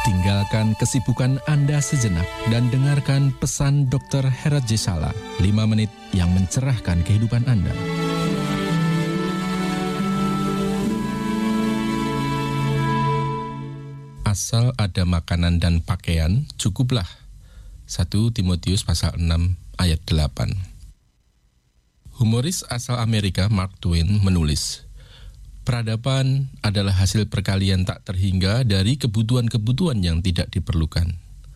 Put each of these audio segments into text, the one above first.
Tinggalkan kesibukan Anda sejenak dan dengarkan pesan Dr. Herat J. Sala, 5 menit yang mencerahkan kehidupan Anda. Asal ada makanan dan pakaian, cukuplah. 1 Timotius pasal 6 ayat 8. Humoris asal Amerika Mark Twain menulis, peradaban adalah hasil perkalian tak terhingga dari kebutuhan-kebutuhan yang tidak diperlukan.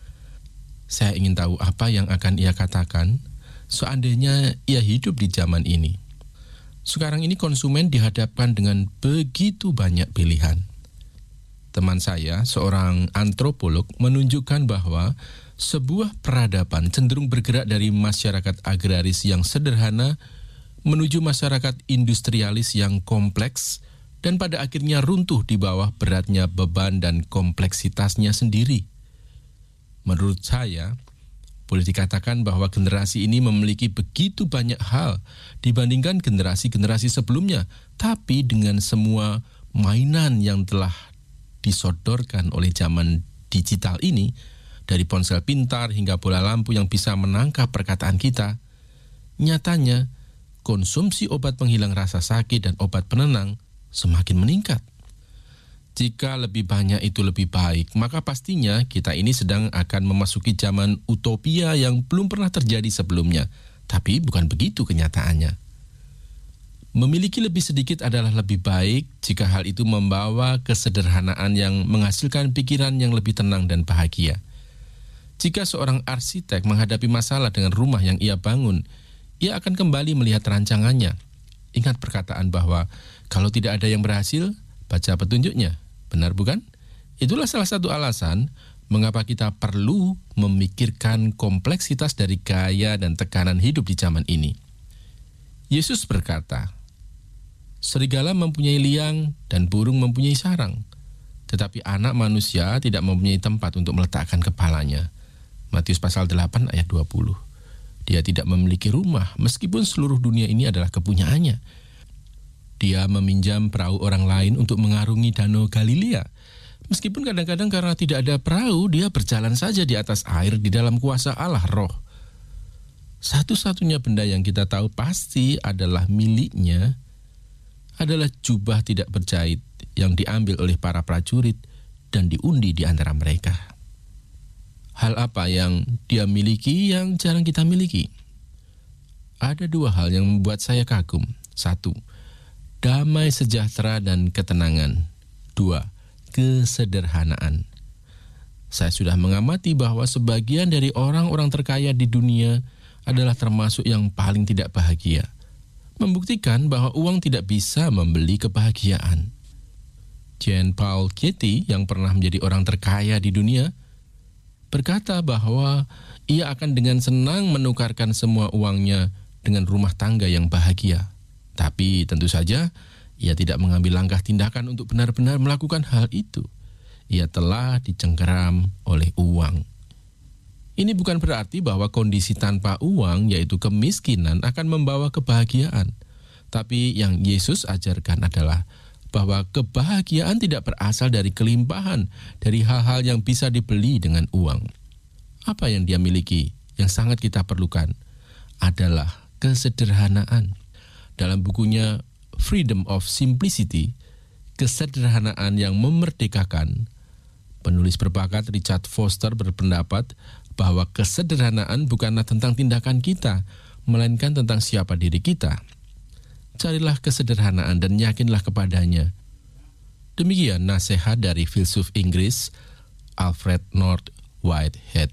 Saya ingin tahu apa yang akan ia katakan seandainya ia hidup di zaman ini. Sekarang ini konsumen dihadapkan dengan begitu banyak pilihan. Teman saya, seorang antropolog, menunjukkan bahwa sebuah peradaban cenderung bergerak dari masyarakat agraris yang sederhana menuju masyarakat industrialis yang kompleks dan pada akhirnya runtuh di bawah beratnya beban dan kompleksitasnya sendiri. Menurut saya, boleh dikatakan bahwa generasi ini memiliki begitu banyak hal dibandingkan generasi-generasi sebelumnya, tapi dengan semua mainan yang telah disodorkan oleh zaman digital ini, dari ponsel pintar hingga bola lampu yang bisa menangkap perkataan kita, nyatanya konsumsi obat penghilang rasa sakit dan obat penenang semakin meningkat. Jika lebih banyak itu lebih baik, maka pastinya kita ini sedang akan memasuki zaman utopia yang belum pernah terjadi sebelumnya. Tapi bukan begitu kenyataannya. Memiliki lebih sedikit adalah lebih baik jika hal itu membawa kesederhanaan yang menghasilkan pikiran yang lebih tenang dan bahagia. Jika seorang arsitek menghadapi masalah dengan rumah yang ia bangun, ia akan kembali melihat rancangannya. Ingat perkataan bahwa kalau tidak ada yang berhasil, baca petunjuknya. Benar bukan? Itulah salah satu alasan mengapa kita perlu memikirkan kompleksitas dari gaya dan tekanan hidup di zaman ini. Yesus berkata, serigala mempunyai liang dan burung mempunyai sarang, tetapi anak manusia tidak mempunyai tempat untuk meletakkan kepalanya. Matius pasal 8 ayat 20. Dia tidak memiliki rumah meskipun seluruh dunia ini adalah kepunyaannya. Dia meminjam perahu orang lain untuk mengarungi danau Galilea. Meskipun kadang-kadang karena tidak ada perahu, dia berjalan saja di atas air di dalam kuasa Allah Roh. Satu-satunya benda yang kita tahu pasti adalah miliknya adalah jubah tidak berjahit yang diambil oleh para prajurit dan diundi di antara mereka. Hal apa yang dia miliki yang jarang kita miliki? Ada 2 hal yang membuat saya kagum. 1, damai sejahtera dan ketenangan. 2, kesederhanaan. Saya sudah mengamati bahwa sebagian dari orang-orang terkaya di dunia adalah termasuk yang paling tidak bahagia. Membuktikan bahwa uang tidak bisa membeli kebahagiaan. Jean Paul Getty yang pernah menjadi orang terkaya di dunia berkata bahwa ia akan dengan senang menukarkan semua uangnya dengan rumah tangga yang bahagia. Tapi tentu saja ia tidak mengambil langkah tindakan untuk benar-benar melakukan hal itu. Ia telah dicengkeram oleh uang. Ini bukan berarti bahwa kondisi tanpa uang, yaitu kemiskinan, akan membawa kebahagiaan. Tapi yang Yesus ajarkan adalah bahwa kebahagiaan tidak berasal dari kelimpahan, dari hal-hal yang bisa dibeli dengan uang. Apa yang dia miliki, yang sangat kita perlukan, adalah kesederhanaan. Dalam bukunya Freedom of Simplicity, kesederhanaan yang memerdekakan, penulis berbakat Richard Foster berpendapat bahwa kesederhanaan bukanlah tentang tindakan kita, melainkan tentang siapa diri kita. Carilah kesederhanaan dan yakinlah kepadanya. Demikian nasihat dari filsuf Inggris Alfred North Whitehead.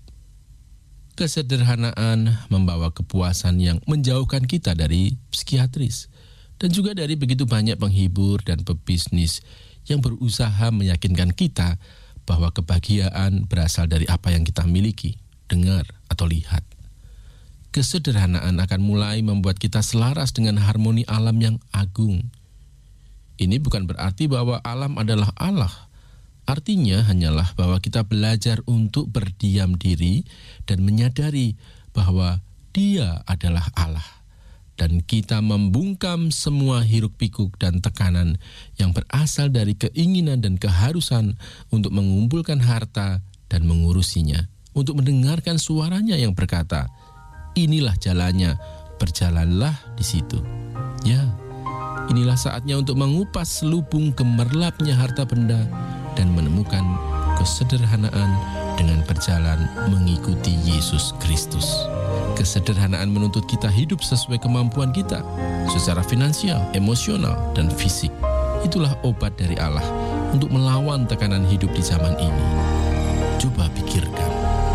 Kesederhanaan membawa kepuasan yang menjauhkan kita dari psikiatris dan juga dari begitu banyak penghibur dan pebisnis yang berusaha meyakinkan kita bahwa kebahagiaan berasal dari apa yang kita miliki, dengar, atau lihat. Kesederhanaan akan mulai membuat kita selaras dengan harmoni alam yang agung. Ini bukan berarti bahwa alam adalah Allah. Artinya hanyalah bahwa kita belajar untuk berdiam diri dan menyadari bahwa Dia adalah Allah. Dan kita membungkam semua hiruk-pikuk dan tekanan yang berasal dari keinginan dan keharusan untuk mengumpulkan harta dan mengurusinya, untuk mendengarkan suaranya yang berkata, inilah jalannya, berjalanlah di situ. Ya, inilah saatnya untuk mengupas selubung gemerlapnya harta benda dan menemukan kesederhanaan dengan berjalan mengikuti Yesus Kristus. Kesederhanaan menuntut kita hidup sesuai kemampuan kita, secara finansial, emosional, dan fisik. Itulah obat dari Allah untuk melawan tekanan hidup di zaman ini. Coba pikirkan.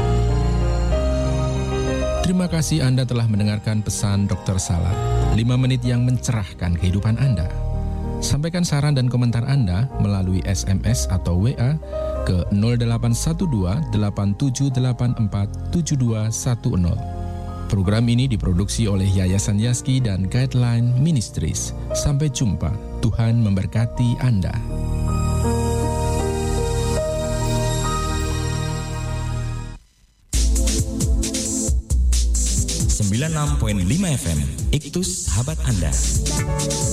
Terima kasih Anda telah mendengarkan pesan Dr. Salar, 5 menit yang mencerahkan kehidupan Anda. Sampaikan saran dan komentar Anda melalui SMS atau WA ke 0812 8784 7210. Program ini diproduksi oleh Yayasan Yaski dan Guideline Ministries. Sampai jumpa. Tuhan memberkati Anda. 96.5 FM, Iktus Sahabat Anda.